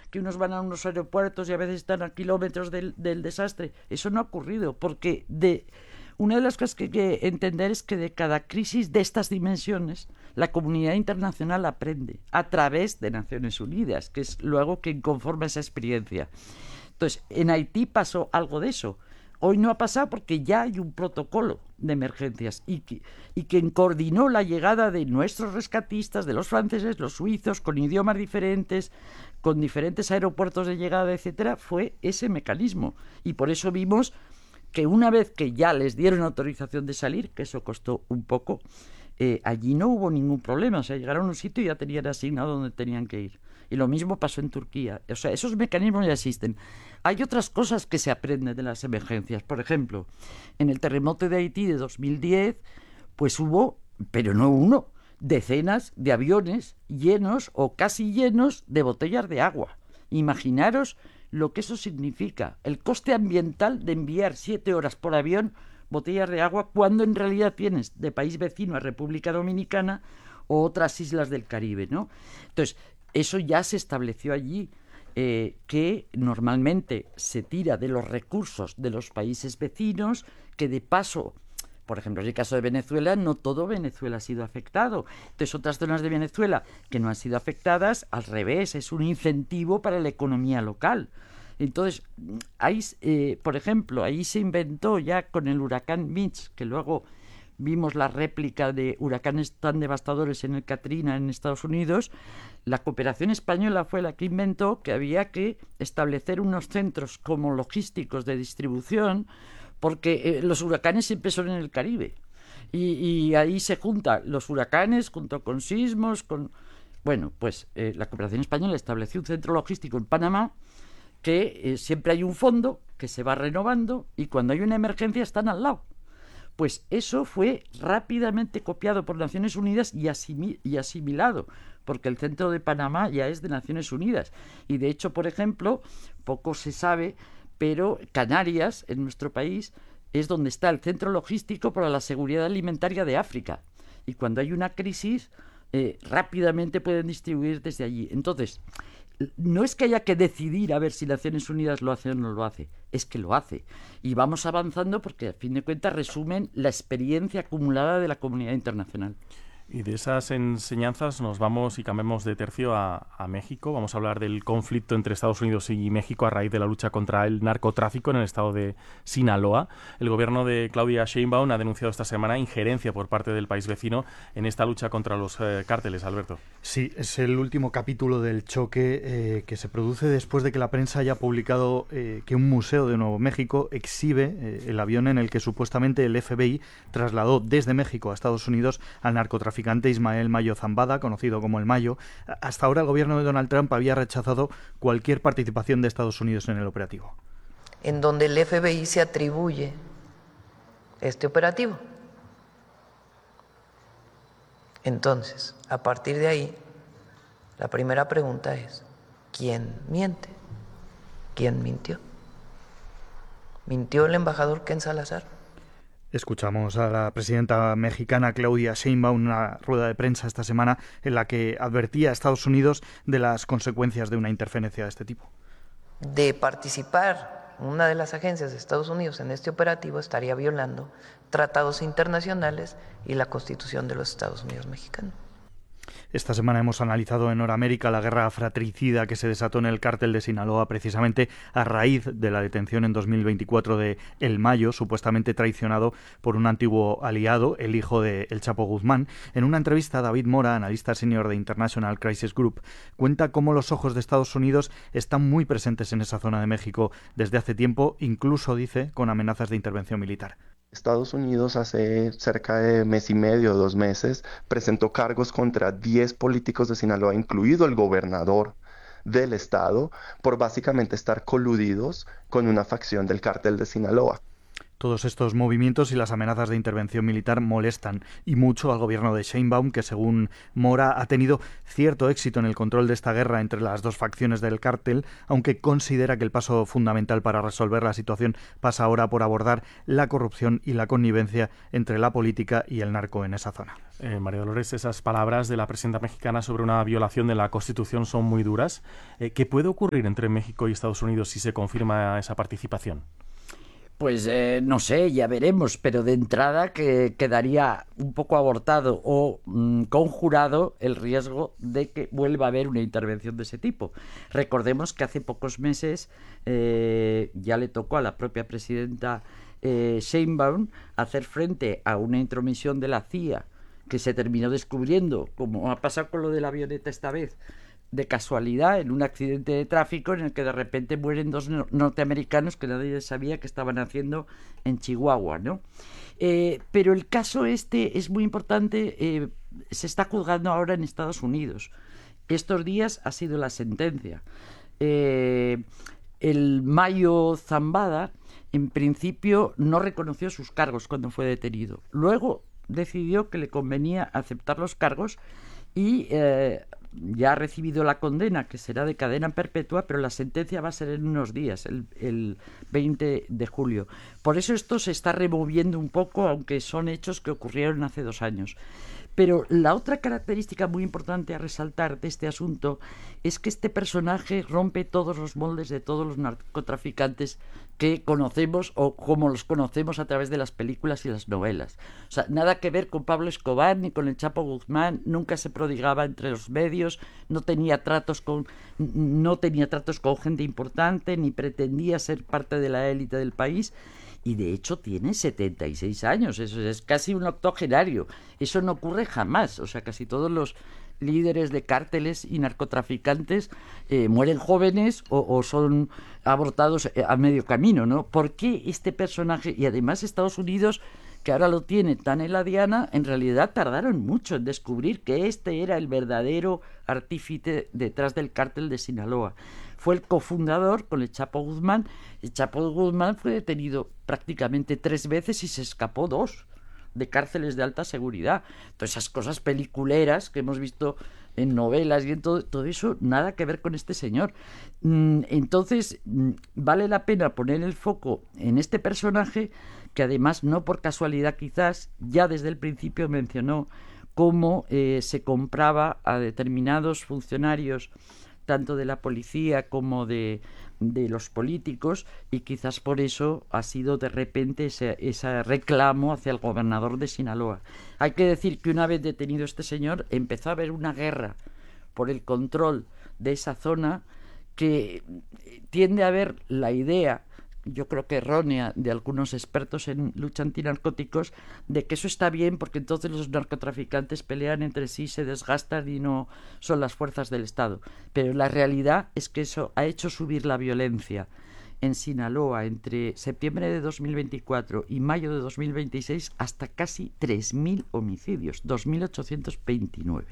que unos van a unos aeropuertos y a veces están a kilómetros del desastre. Eso no ha ocurrido, porque una de las cosas que hay que entender es que de cada crisis de estas dimensiones, la comunidad internacional aprende a través de Naciones Unidas, que es luego quien conforma esa experiencia. Entonces, en Haití pasó algo de eso. Hoy no ha pasado porque ya hay un protocolo de emergencias y quien coordinó la llegada de nuestros rescatistas, de los franceses, los suizos, con idiomas diferentes, con diferentes aeropuertos de llegada, etcétera, fue ese mecanismo. Y por eso vimos que una vez que ya les dieron autorización de salir, que eso costó un poco, allí no hubo ningún problema. O sea, llegaron a un sitio y ya tenían asignado donde tenían que ir. Y lo mismo pasó en Turquía. O sea, esos mecanismos ya existen. Hay otras cosas que se aprenden de las emergencias. Por ejemplo, en el terremoto de Haití de 2010, pues hubo, pero no uno, decenas de aviones llenos o casi llenos de botellas de agua. Imaginaros lo que eso significa. El coste ambiental de enviar 7 horas por avión botellas de agua cuando en realidad tienes de país vecino a República Dominicana o otras islas del Caribe, ¿no? Entonces, eso ya se estableció allí, que normalmente se tira de los recursos de los países vecinos, que de paso, por ejemplo, en el caso de Venezuela, no todo Venezuela ha sido afectado. Entonces, otras zonas de Venezuela que no han sido afectadas, al revés, es un incentivo para la economía local. Entonces, ahí, por ejemplo, ahí se inventó ya con el huracán Mitch, que luego vimos la réplica de huracanes tan devastadores en el Katrina en Estados Unidos. La cooperación española fue la que inventó que había que establecer unos centros como logísticos de distribución, porque los huracanes siempre son en el Caribe. Y ahí se juntan los huracanes junto con sismos, Bueno, pues la cooperación española estableció un centro logístico en Panamá, que siempre hay un fondo que se va renovando y cuando hay una emergencia están al lado. Pues eso fue rápidamente copiado por Naciones Unidas y asimilado, porque el centro de Panamá ya es de Naciones Unidas. Y de hecho, por ejemplo, poco se sabe, pero Canarias, en nuestro país, es donde está el centro logístico para la seguridad alimentaria de África. Y cuando hay una crisis, rápidamente pueden distribuir desde allí. Entonces, no es que haya que decidir a ver si Naciones Unidas lo hace o no lo hace, es que lo hace. Y vamos avanzando porque, a fin de cuentas, resumen la experiencia acumulada de la comunidad internacional. Y de esas enseñanzas nos vamos y cambiamos de tercio a México. Vamos a hablar del conflicto entre Estados Unidos y México a raíz de la lucha contra el narcotráfico en el estado de Sinaloa. El gobierno de Claudia Sheinbaum ha denunciado esta semana injerencia por parte del país vecino en esta lucha contra los cárteles, Alberto. Sí, es el último capítulo del choque que se produce después de que la prensa haya publicado que un museo de Nuevo México exhibe el avión en el que supuestamente el FBI trasladó desde México a Estados Unidos al narcotraficante Ismael Mayo Zambada, conocido como el Mayo. Hasta ahora el gobierno de Donald Trump había rechazado cualquier participación de Estados Unidos en el operativo. En donde el FBI se atribuye este operativo. Entonces, a partir de ahí, la primera pregunta es, ¿quién miente? ¿Quién mintió? ¿Mintió el embajador Ken Salazar? Escuchamos a la presidenta mexicana Claudia Sheinbaum en una rueda de prensa esta semana en la que advertía a Estados Unidos de las consecuencias de una interferencia de este tipo. De participar una de las agencias de Estados Unidos en este operativo estaría violando tratados internacionales y la Constitución de los Estados Unidos mexicanos. Esta semana hemos analizado en Hora América la guerra fratricida que se desató en el cártel de Sinaloa precisamente a raíz de la detención en 2024 de El Mayo, supuestamente traicionado por un antiguo aliado, el hijo de El Chapo Guzmán. En una entrevista, David Mora, analista senior de International Crisis Group, cuenta cómo los ojos de Estados Unidos están muy presentes en esa zona de México desde hace tiempo, incluso, dice, con amenazas de intervención militar. Estados Unidos hace cerca de mes y medio, 2 meses, presentó cargos contra 10 políticos de Sinaloa, incluido el gobernador del estado, por básicamente estar coludidos con una facción del cártel de Sinaloa. Todos estos movimientos y las amenazas de intervención militar molestan y mucho al gobierno de Sheinbaum, que según Mora ha tenido cierto éxito en el control de esta guerra entre las dos facciones del cártel, aunque considera que el paso fundamental para resolver la situación pasa ahora por abordar la corrupción y la connivencia entre la política y el narco en esa zona. María Dolores, esas palabras de la presidenta mexicana sobre una violación de la Constitución son muy duras. ¿Qué puede ocurrir entre México y Estados Unidos si se confirma esa participación? Pues no sé, ya veremos, pero de entrada que quedaría un poco abortado o conjurado el riesgo de que vuelva a haber una intervención de ese tipo. Recordemos que hace pocos meses ya le tocó a la propia presidenta Sheinbaum hacer frente a una intromisión de la CIA que se terminó descubriendo, como ha pasado con lo de la avioneta esta vez, de casualidad en un accidente de tráfico en el que de repente mueren dos norteamericanos que nadie sabía que estaban haciendo en Chihuahua, ¿no? Pero el caso este es muy importante, se está juzgando ahora en Estados Unidos. Estos días ha sido la sentencia. El Mayo Zambada, en principio, no reconoció sus cargos cuando fue detenido. Luego decidió que le convenía aceptar los cargos y ya ha recibido la condena, que será de cadena perpetua, pero la sentencia va a ser en unos días, el 20 de julio. Por eso esto se está removiendo un poco, aunque son hechos que ocurrieron hace 2 años. Pero la otra característica muy importante a resaltar de este asunto es que este personaje rompe todos los moldes de todos los narcotraficantes que conocemos o como los conocemos a través de las películas y las novelas. O sea, nada que ver con Pablo Escobar ni con el Chapo Guzmán, nunca se prodigaba entre los medios, no tenía tratos con gente importante, ni pretendía ser parte de la élite del país. Y de hecho tiene 76 años, eso es casi un octogenario. Eso no ocurre jamás. O sea, casi todos los líderes de cárteles y narcotraficantes mueren jóvenes o son abortados a medio camino, ¿no? ¿Por qué este personaje? Y además Estados Unidos, que ahora lo tiene tan en la diana, en realidad tardaron mucho en descubrir que este era el verdadero artífice detrás del cártel de Sinaloa. Fue el cofundador con el Chapo Guzmán. El Chapo Guzmán fue detenido prácticamente 3 veces y se escapó 2 de cárceles de alta seguridad. Todas esas cosas peliculeras que hemos visto en novelas y en todo eso, nada que ver con este señor. Entonces, vale la pena poner el foco en este personaje que además, no por casualidad quizás, ya desde el principio mencionó cómo se compraba a determinados funcionarios tanto de la policía como de los políticos, y quizás por eso ha sido de repente ese reclamo hacia el gobernador de Sinaloa. Hay que decir que una vez detenido este señor empezó a haber una guerra por el control de esa zona que tiende a haber la idea, yo creo que errónea, de algunos expertos en lucha antinarcóticos, de que eso está bien porque entonces los narcotraficantes pelean entre sí, se desgastan y no son las fuerzas del Estado. Pero la realidad es que eso ha hecho subir la violencia en Sinaloa entre septiembre de 2024 y mayo de 2026 hasta casi 3.000 homicidios, 2.829.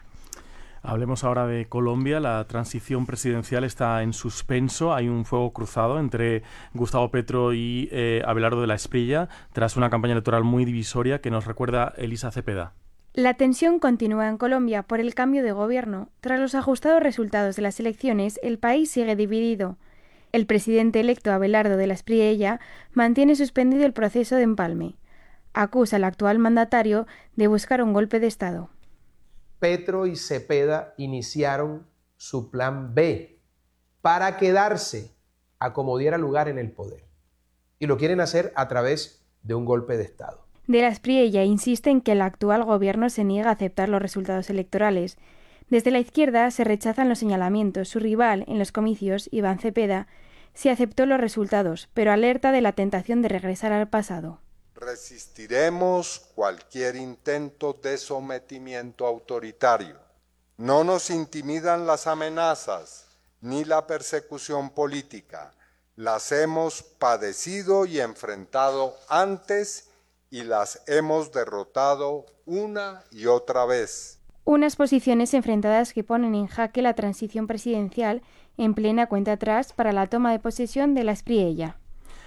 Hablemos ahora de Colombia. La transición presidencial está en suspenso. Hay un fuego cruzado entre Gustavo Petro y Abelardo de la Espriella tras una campaña electoral muy divisoria que nos recuerda Elisa Cepeda. La tensión continúa en Colombia por el cambio de gobierno. Tras los ajustados resultados de las elecciones, el país sigue dividido. El presidente electo Abelardo de la Espriella mantiene suspendido el proceso de empalme. Acusa al actual mandatario de buscar un golpe de Estado. Petro y Cepeda iniciaron su plan B para quedarse a como diera lugar en el poder. Y lo quieren hacer a través de un golpe de Estado. De la Espriella insiste en que el actual gobierno se niega a aceptar los resultados electorales. Desde la izquierda se rechazan los señalamientos. Su rival en los comicios, Iván Cepeda, sí aceptó los resultados, pero alerta de la tentación de regresar al pasado. Resistiremos cualquier intento de sometimiento autoritario. No nos intimidan las amenazas ni la persecución política. Las hemos padecido y enfrentado antes y las hemos derrotado una y otra vez. Unas posiciones enfrentadas que ponen en jaque la transición presidencial en plena cuenta atrás para la toma de posesión de la Espriella.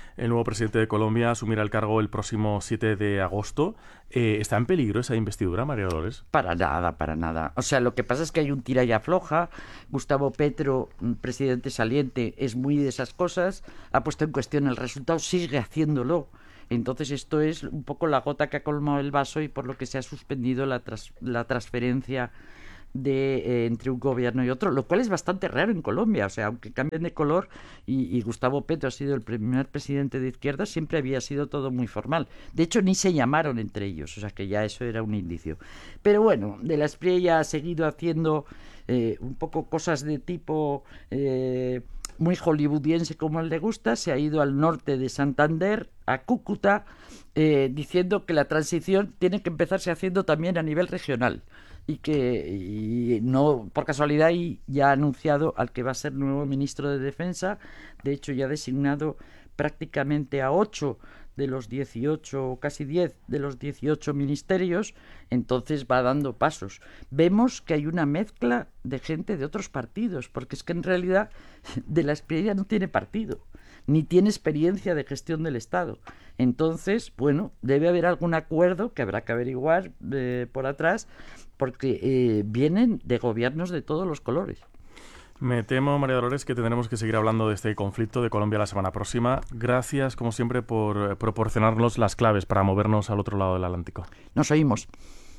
el nuevo presidente de Colombia asumirá el cargo el próximo 7 de agosto. ¿Está en peligro esa investidura, María Dolores? Para nada, para nada. O sea, lo que pasa es que hay un tira y afloja. Gustavo Petro, presidente saliente, es muy de esas cosas. Ha puesto en cuestión el resultado, sigue haciéndolo. Entonces esto es un poco la gota que ha colmado el vaso y por lo que se ha suspendido la transferencia entre un gobierno y otro, lo cual es bastante raro en Colombia. O sea, aunque cambien de color y Gustavo Petro ha sido el primer presidente de izquierda, siempre había sido todo muy formal. De hecho, ni se llamaron entre ellos, o sea que ya eso era un indicio. Pero bueno, de la Espriella ha seguido haciendo un poco cosas de tipo muy hollywoodiense como le gusta. Se ha ido al norte de Santander, a Cúcuta, diciendo que la transición tiene que empezarse haciendo también a nivel regional y no por casualidad ya ha anunciado al que va a ser nuevo ministro de Defensa. De hecho ya ha designado prácticamente a 8 de los 18, casi 10 de los 18 ministerios. Entonces va dando pasos. Vemos que hay una mezcla de gente de otros partidos, porque es que en realidad de la Espriella no tiene partido, ni tiene experiencia de gestión del Estado. Entonces, bueno, debe haber algún acuerdo que habrá que averiguar por atrás, porque vienen de gobiernos de todos los colores. Me temo, María Dolores, que tendremos que seguir hablando de este conflicto de Colombia la semana próxima. Gracias, como siempre, por proporcionarnos las claves para movernos al otro lado del Atlántico. Nos oímos.